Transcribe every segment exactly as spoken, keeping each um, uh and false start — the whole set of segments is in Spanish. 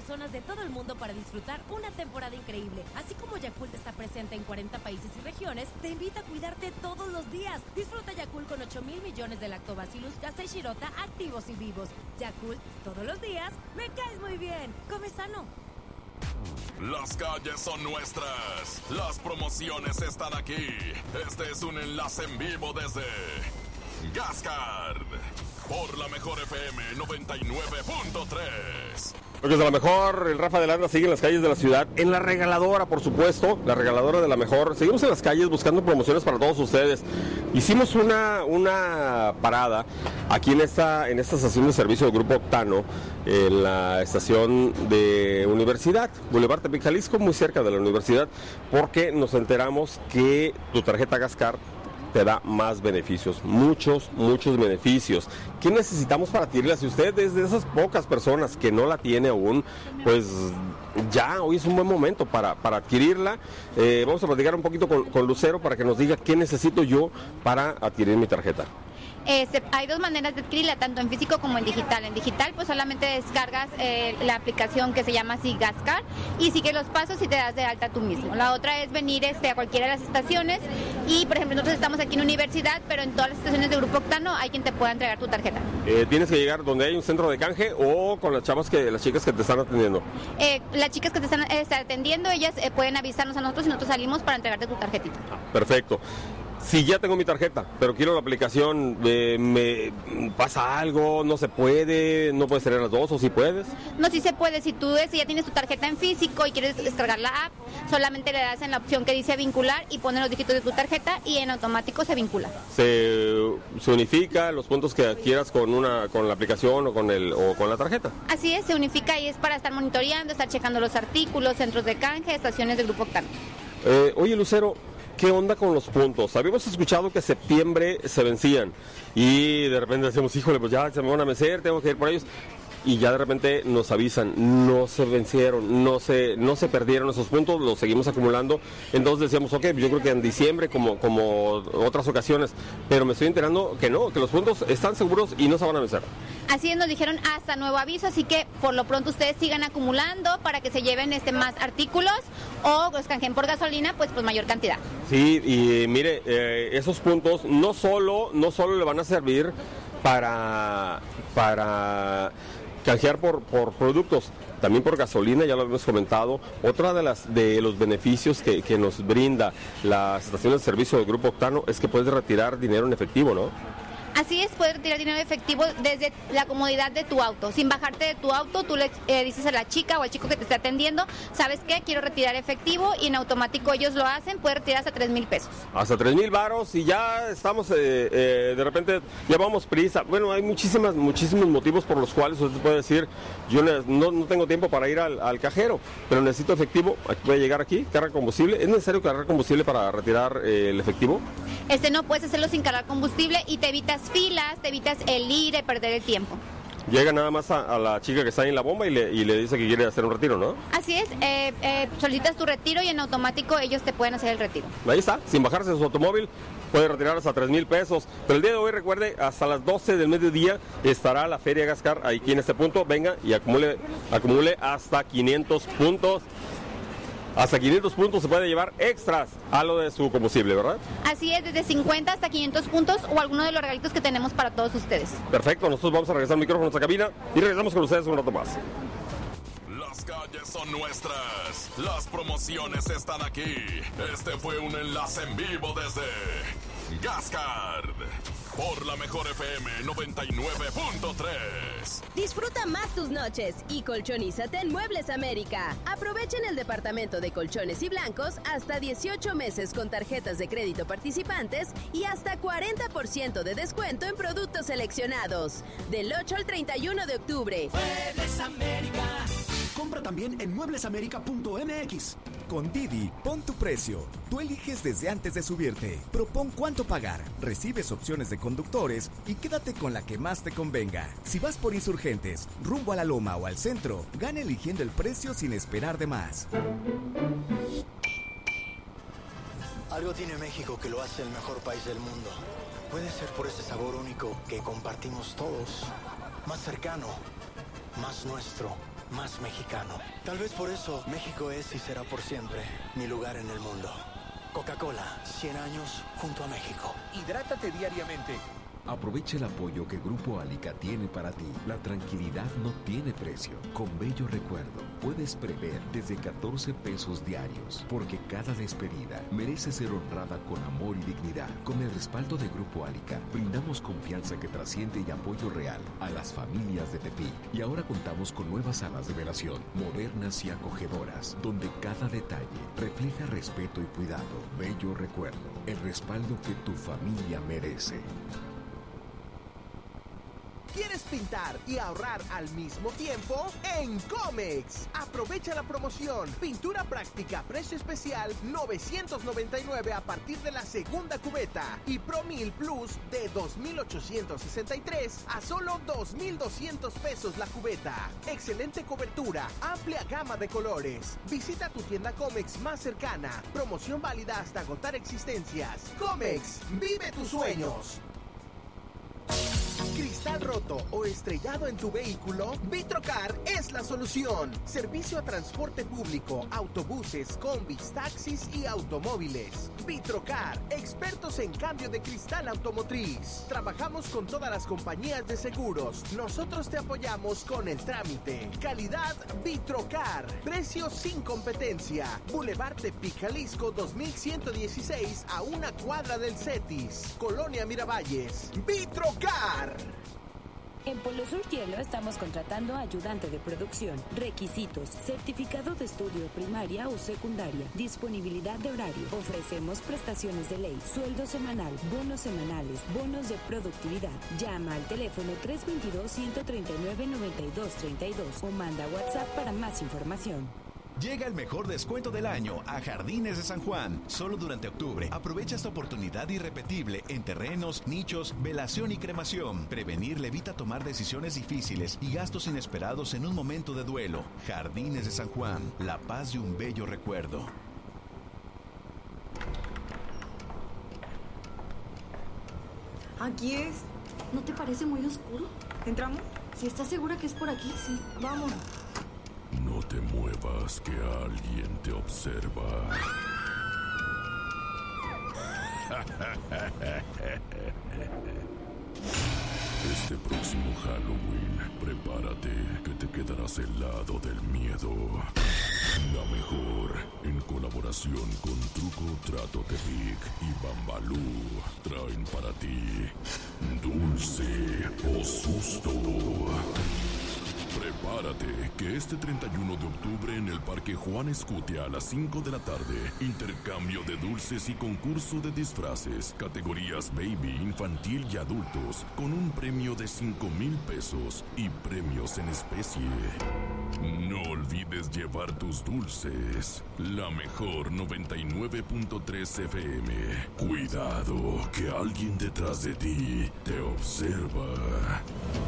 personas de todo el mundo para disfrutar una temporada increíble. Así como Yakult está presente en cuarenta países y regiones, te invita a cuidarte todos los días. Disfruta Yakult con ocho mil millones de lactobacillus casei shirota activos y vivos. Yakult, todos los días, me caes muy bien. Come sano. Las calles son nuestras. Las promociones están aquí. Este es un enlace en vivo desde Gascard por la mejor F M noventa y nueve punto tres. Lo que es de la mejor, el Rafa de Landa sigue en las calles de la ciudad, en la regaladora, por supuesto, la regaladora de la mejor. Seguimos en las calles buscando promociones para todos ustedes. Hicimos una, una parada aquí en esta, en esta estación de servicio del Grupo Octano, en la estación de Universidad, Boulevard Tepic, Jalisco, muy cerca de la universidad, porque nos enteramos que tu tarjeta Gascard te da más beneficios, muchos, muchos beneficios. ¿Qué necesitamos para adquirirla? Si usted es de esas pocas personas que no la tiene aún, pues ya hoy es un buen momento para, para adquirirla. Eh, vamos a platicar un poquito con, con Lucero para que nos diga qué necesito yo para adquirir mi tarjeta. Eh, se, hay dos maneras de adquirirla, tanto en físico como en digital. En digital, pues solamente descargas eh, la aplicación que se llama así Gascard y sigues los pasos y te das de alta tú mismo. La otra es venir este, a cualquiera de las estaciones y, por ejemplo, nosotros estamos aquí en Universidad, pero en todas las estaciones de Grupo Octano hay quien te pueda entregar tu tarjeta. Eh, ¿Tienes que llegar donde hay un centro de canje o con las chavas que, las chicas que te están atendiendo? Eh, las chicas que te están eh, atendiendo, ellas eh, pueden avisarnos a nosotros y nosotros salimos para entregarte tu tarjetita. Ah, perfecto. Si ya tengo mi tarjeta, pero quiero la aplicación, eh, ¿me pasa algo? ¿No se puede? ¿No puedes tener las dos o si sí puedes? No, sí se puede. Si tú si ya tienes tu tarjeta en físico y quieres descargar la app, solamente le das en la opción que dice vincular y pones los dígitos de tu tarjeta y en automático se vincula. ¿Se, se unifica los puntos que adquieras con una con la aplicación o con, el, o con la tarjeta? Así es, se unifica y es para estar monitoreando, estar checando los artículos, centros de canje, estaciones de Grupo Octano. Eh, oye, Lucero, ¿qué onda con los puntos? Habíamos escuchado que septiembre se vencían y de repente decíamos, híjole, pues ya se me van a vencer, tengo que ir por ellos. Y ya de repente nos avisan, no se vencieron, no se, no se perdieron esos puntos, los seguimos acumulando. Entonces decíamos, ok, yo creo que en diciembre, como, como otras ocasiones, pero me estoy enterando que no, que los puntos están seguros y no se van a vencer. Así es, nos dijeron hasta nuevo aviso, así que por lo pronto ustedes sigan acumulando para que se lleven este más artículos o los canjeen por gasolina, pues pues mayor cantidad. Sí, y mire, eh, esos puntos no solo, no solo le van a servir para... para canjear por, por productos, también por gasolina, ya lo hemos comentado. Otra de las de los beneficios que, que nos brinda las estaciones de servicio del Grupo Octano es que puedes retirar dinero en efectivo, ¿no? Así es, puedes retirar dinero efectivo desde la comodidad de tu auto. Sin bajarte de tu auto, tú le eh, dices a la chica o al chico que te está atendiendo, ¿sabes qué? Quiero retirar efectivo y en automático ellos lo hacen, puedes retirar hasta tres mil pesos. Hasta tres mil varos y ya estamos, eh, eh, de repente, llevamos prisa. Bueno, hay muchísimas, muchísimos motivos por los cuales usted puede decir, yo no, no tengo tiempo para ir al, al cajero, pero necesito efectivo, voy a llegar aquí, carga combustible. ¿Es necesario cargar combustible para retirar eh, el efectivo? Este no, puedes hacerlo sin cargar combustible y te evitas filas, te evitas el ir y perder el tiempo. Llega nada más a, a la chica que está ahí en la bomba y le, y le dice que quiere hacer un retiro, ¿no? Así es, eh, eh, solicitas tu retiro y en automático ellos te pueden hacer el retiro. Ahí está, sin bajarse de su automóvil, puede retirar hasta tres mil pesos. Pero el día de hoy, recuerde, hasta las doce del mediodía estará la Feria Gascard aquí en este punto. Venga y acumule, acumule hasta quinientos puntos. Hasta quinientos puntos se puede llevar extras a lo de su combustible, ¿verdad? Así es, desde cincuenta hasta quinientos puntos o alguno de los regalitos que tenemos para todos ustedes. Perfecto, nosotros vamos a regresar el micrófono a nuestra cabina y regresamos con ustedes un rato más. Las calles son nuestras, las promociones están aquí. Este fue un enlace en vivo desde Gascard por la mejor F M noventa y nueve punto tres. Disfruta más tus noches y colchonízate en Muebles América. Aprovechen el departamento de colchones y blancos hasta dieciocho meses con tarjetas de crédito participantes y hasta cuarenta por ciento de descuento en productos seleccionados. Del ocho al treinta y uno de octubre. Muebles América. Compra también en muebles américa punto m x. Con Didi, pon tu precio. Tú eliges desde antes de subirte. Propón cuánto pagar, recibes opciones de conductores y quédate con la que más te convenga. Si vas por Insurgentes, rumbo a la Loma o al centro, gana eligiendo el precio sin esperar de más. Algo tiene México que lo hace el mejor país del mundo. Puede ser por ese sabor único que compartimos todos. Más cercano, más nuestro. más mexicano. Tal vez por eso México es y será por siempre mi lugar en el mundo. Coca-Cola, cien años junto a México. Hidrátate diariamente. Aprovecha el apoyo que Grupo Alica tiene para ti. La tranquilidad no tiene precio. Con Bello Recuerdo puedes prever desde catorce pesos diarios, porque cada despedida merece ser honrada con amor y dignidad. Con el respaldo de Grupo Alica, brindamos confianza que trasciende y apoyo real a las familias de Tepic. Y ahora contamos con nuevas salas de velación, modernas y acogedoras, donde cada detalle refleja respeto y cuidado. Bello Recuerdo, el respaldo que tu familia merece. ¿Quieres pintar y ahorrar al mismo tiempo? En Comex. Aprovecha la promoción. Pintura práctica, precio especial, novecientos noventa y nueve a partir de la segunda cubeta. Y Pro mil Plus de dos mil ochocientos sesenta y tres a solo dos mil doscientos pesos la cubeta. Excelente cobertura, amplia gama de colores. Visita tu tienda Comex más cercana. Promoción válida hasta agotar existencias. Comex, vive tus sueños. ¿Cristal roto o estrellado en tu vehículo? Vitrocar es la solución. Servicio a transporte público, autobuses, combis, taxis y automóviles. Vitrocar, expertos en cambio de cristal automotriz. Trabajamos con todas las compañías de seguros. Nosotros te apoyamos con el trámite. Calidad Vitrocar. Precios sin competencia. Boulevard Tepic, Jalisco dos mil ciento dieciséis a una cuadra del CETIS. Colonia Miravalles. Vitrocar. En Polo Sur Hielo estamos contratando ayudante de producción. Requisitos: certificado de estudio primaria o secundaria. Disponibilidad de horario. Ofrecemos prestaciones de ley, sueldo semanal, bonos semanales, bonos de productividad. Llama al teléfono tres dos dos, uno tres nueve, nueve dos tres dos o manda WhatsApp para más información. Llega el mejor descuento del año a Jardines de San Juan. Solo durante octubre. Aprovecha esta oportunidad irrepetible en terrenos, nichos, velación y cremación. Prevenir le evita tomar decisiones difíciles y gastos inesperados en un momento de duelo. Jardines de San Juan. La paz de un bello recuerdo. Aquí es. ¿No te parece muy oscuro? ¿Entramos? Si estás segura que es por aquí, sí. Vámonos. No te muevas, que alguien te observa. Este próximo Halloween, prepárate, que te quedarás helado del miedo. La mejor, en colaboración con Truco Trato Tepic y Bambalú, traen para ti Dulce o Susto. Prepárate, que este treinta y uno de octubre en el Parque Juan Escutia a las cinco de la tarde, intercambio de dulces y concurso de disfraces, categorías baby, infantil y adultos, con un premio de cinco mil pesos y premios en especie. No olvides llevar tus dulces. La mejor noventa y nueve punto tres F M. Cuidado, que alguien detrás de ti te observa.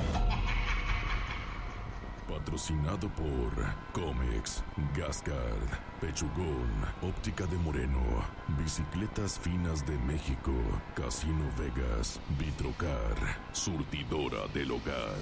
Patrocinado por Comex, Gascard, Pechugón, Óptica de Moreno, Bicicletas Finas de México, Casino Vegas, Vitrocar, Surtidora del Hogar.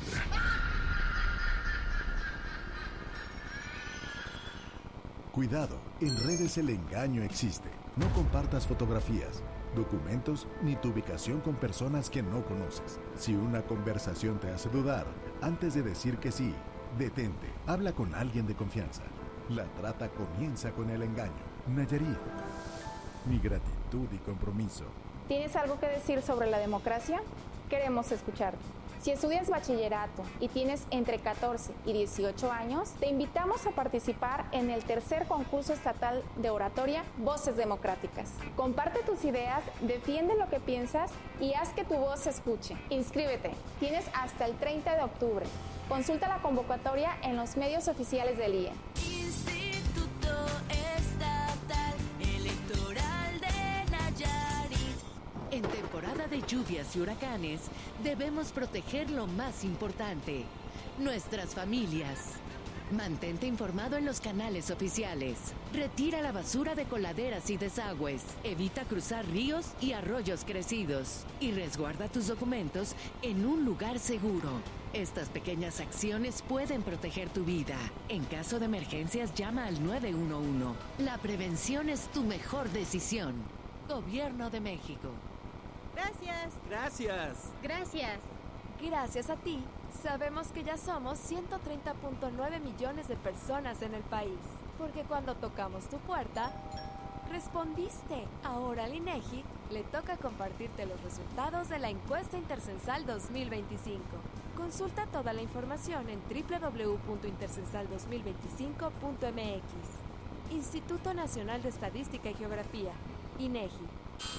Cuidado, en redes el engaño existe. No compartas fotografías, documentos ni tu ubicación con personas que no conoces. Si una conversación te hace dudar, antes de decir que sí, detente, habla con alguien de confianza. La trata comienza con el engaño. Nayarit. Mi gratitud y compromiso. ¿Tienes algo que decir sobre la democracia? Queremos escucharte. Si estudias bachillerato y tienes entre catorce y dieciocho años, te invitamos a participar en el tercer concurso estatal de oratoria Voces Democráticas. Comparte tus ideas, defiende lo que piensas y haz que tu voz se escuche. Inscríbete. Tienes hasta el treinta de octubre. Consulta la convocatoria en los medios oficiales del I E. Instituto Estatal Electoral de Nayarit. En temporada de lluvias y huracanes, debemos proteger lo más importante, nuestras familias. Mantente informado en los canales oficiales. Retira la basura de coladeras y desagües. Evita cruzar ríos y arroyos crecidos. Y resguarda tus documentos en un lugar seguro. Estas pequeñas acciones pueden proteger tu vida. En caso de emergencias, llama al nueve uno uno. La prevención es tu mejor decisión. Gobierno de México. Gracias. Gracias. Gracias. Gracias a ti, sabemos que ya somos ciento treinta punto nueve millones de personas en el país. Porque cuando tocamos tu puerta, respondiste. Ahora al INEGI le toca compartirte los resultados de la encuesta Intercensal dos mil veinticinco. Consulta toda la información en doble u doble u doble u punto intercensal dos mil veinticinco punto m x. Instituto Nacional de Estadística y Geografía, INEGI.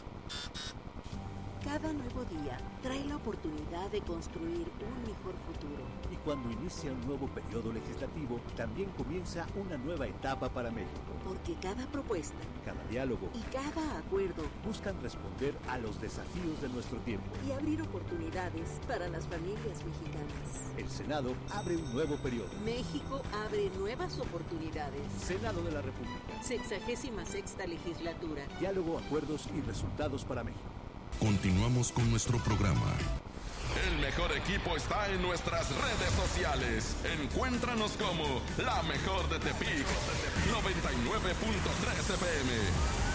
Cada nuevo día trae la oportunidad de construir un mejor futuro. Y cuando inicia un nuevo periodo legislativo, también comienza una nueva etapa para México. Porque cada propuesta, cada diálogo y cada acuerdo buscan responder a los desafíos de nuestro tiempo y abrir oportunidades para las familias mexicanas. El Senado abre un nuevo periodo. México abre nuevas oportunidades. Senado de la República. Sexagésima sexta legislatura. Diálogo, acuerdos y resultados para México. Continuamos con nuestro programa. El mejor equipo está en nuestras redes sociales. Encuéntranos como La Mejor de Tepic noventa y nueve punto tres F M.